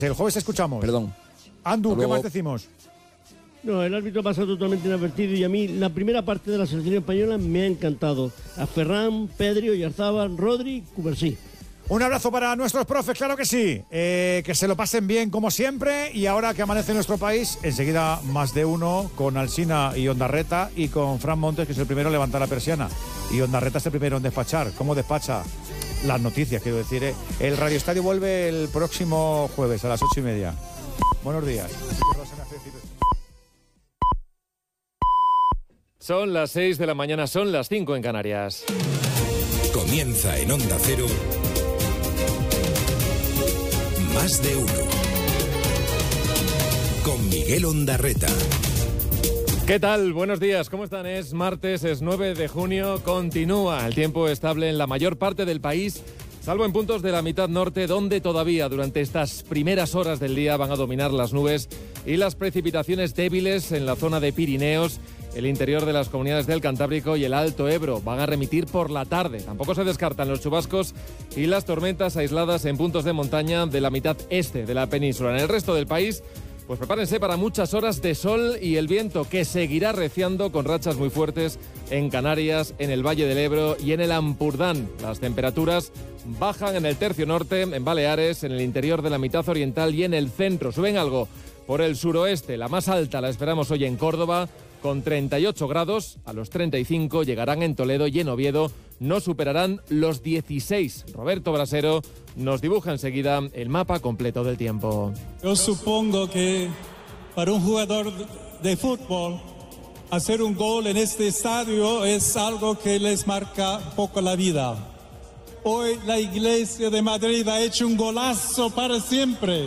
El jueves escuchamos. Perdón. Andu, ¿qué más decimos? No, el árbitro pasa totalmente inadvertido y a mí la primera parte de la selección española me ha encantado. A Ferran, Pedri, Oyarzábal, Rodri, Cubarsí. Un abrazo para nuestros profes, claro que sí. Que se lo pasen bien como siempre. Y ahora que amanece nuestro país, enseguida más de uno con Alsina y Ondarreta y con Fran Montes, que es el primero en levantar la persiana. Y Ondarreta es el primero en despachar. ¿Cómo despacha? Las noticias, quiero decir. El Radio Estadio vuelve el próximo jueves a las 8:30. Buenos días. Son las 6 de la mañana, son las 5 en Canarias. Comienza en Onda Cero. Más de uno. Con Miguel Ondarreta. ¿Qué tal? Buenos días, ¿cómo están? Es martes, es 9 de junio, continúa el tiempo estable en la mayor parte del país, salvo en puntos de la mitad norte, donde todavía durante estas primeras horas del día van a dominar las nubes y las precipitaciones débiles en la zona de Pirineos, el interior de las comunidades del Cantábrico y el Alto Ebro. Van a remitir por la tarde. Tampoco se descartan los chubascos y las tormentas aisladas en puntos de montaña de la mitad este de la península. En el resto del país, pues prepárense para muchas horas de sol y el viento que seguirá reciando con rachas muy fuertes en Canarias, en el Valle del Ebro y en el Ampurdán. Las temperaturas bajan en el tercio norte, en Baleares, en el interior de la mitad oriental y en el centro. Suben algo por el suroeste. La más alta la esperamos hoy en Córdoba, con 38 grados. A los 35 llegarán en Toledo y en Oviedo no superarán los 16. Roberto Brasero nos dibuja enseguida el mapa completo del tiempo. Yo supongo que para un jugador de fútbol hacer un gol en este estadio es algo que les marca un poco la vida. Hoy la Iglesia de Madrid ha hecho un golazo para siempre.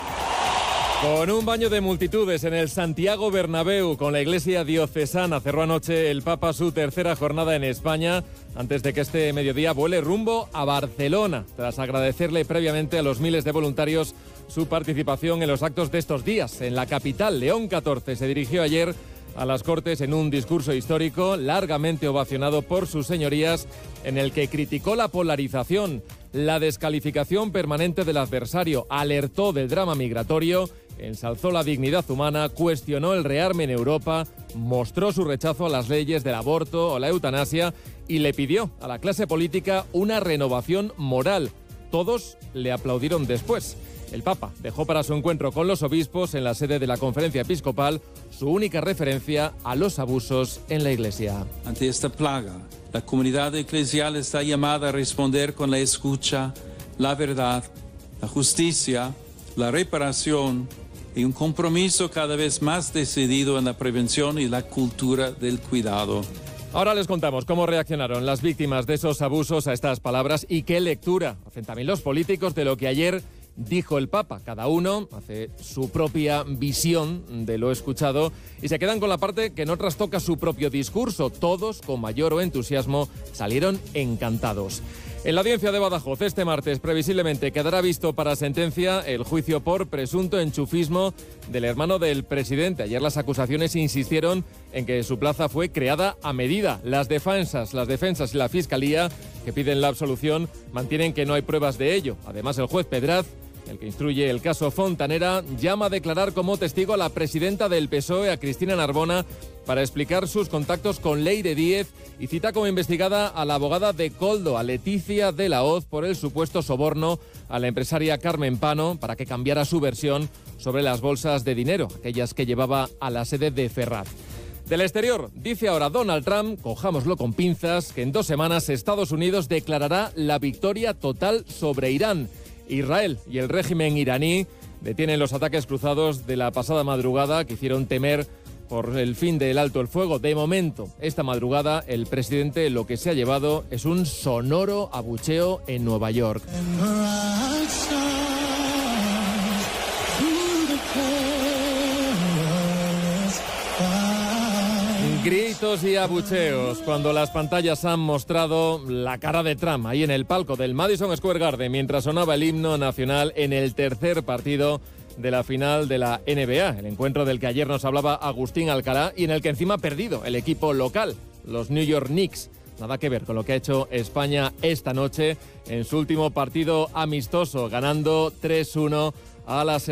Con un baño de multitudes en el Santiago Bernabéu, con la iglesia diocesana, cerró anoche el Papa su tercera jornada en España, antes de que este mediodía vuele rumbo a Barcelona, tras agradecerle previamente a los miles de voluntarios su participación en los actos de estos días. En la capital, León XIV se dirigió ayer a las Cortes en un discurso histórico largamente ovacionado por sus señorías, en el que criticó la polarización, la descalificación permanente del adversario, alertó del drama migratorio, ensalzó la dignidad humana, cuestionó el rearme en Europa, mostró su rechazo a las leyes del aborto o la eutanasia y le pidió a la clase política una renovación moral. Todos le aplaudieron después. El Papa dejó para su encuentro con los obispos en la sede de la Conferencia Episcopal su única referencia a los abusos en la Iglesia. Ante esta plaga, la comunidad eclesial está llamada a responder con la escucha, la verdad, la justicia, la reparación y un compromiso cada vez más decidido en la prevención y la cultura del cuidado. Ahora les contamos cómo reaccionaron las víctimas de esos abusos a estas palabras y qué lectura hacen también los políticos de lo que ayer dijo el Papa. Cada uno hace su propia visión de lo escuchado y se quedan con la parte que no trastoca su propio discurso. Todos, con mayor entusiasmo, salieron encantados. En la audiencia de Badajoz, este martes, previsiblemente quedará visto para sentencia el juicio por presunto enchufismo del hermano del presidente. Ayer las acusaciones insistieron en que su plaza fue creada a medida. Las defensas y la Fiscalía, que piden la absolución, mantienen que no hay pruebas de ello. Además, el juez Pedraz, el que instruye el caso Fontanera, llama a declarar como testigo a la presidenta del PSOE, a Cristina Narbona, para explicar sus contactos con Leire Díez y cita como investigada a la abogada de Koldo, a Leticia de la Hoz, por el supuesto soborno a la empresaria Carmen Pano para que cambiara su versión sobre las bolsas de dinero, aquellas que llevaba a la sede de Ferraz. Del exterior, dice ahora Donald Trump, cojámoslo con pinzas, que en 2 semanas Estados Unidos declarará la victoria total sobre Irán. Israel y el régimen iraní detienen los ataques cruzados de la pasada madrugada que hicieron temer por el fin del alto el fuego. De momento, esta madrugada, el presidente lo que se ha llevado es un sonoro abucheo en Nueva York. Gritos y abucheos cuando las pantallas han mostrado la cara de Trump ahí en el palco del Madison Square Garden mientras sonaba el himno nacional en el tercer partido de la final de la NBA, el encuentro del que ayer nos hablaba Agustín Alcalá y en el que encima ha perdido el equipo local, los New York Knicks. Nada que ver con lo que ha hecho España esta noche en su último partido amistoso, ganando 3-1 a las